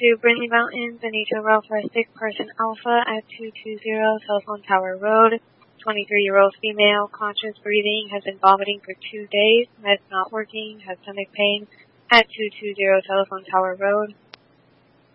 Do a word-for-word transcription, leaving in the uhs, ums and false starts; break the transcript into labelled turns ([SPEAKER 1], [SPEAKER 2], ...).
[SPEAKER 1] to Brindley Mountains, N H O rail for a sick person alpha at two two zero Telephone Tower Road. twenty-three-year-old female, conscious breathing, has been vomiting for two days, meds not working, has stomach pain at two two zero Telephone Tower Road.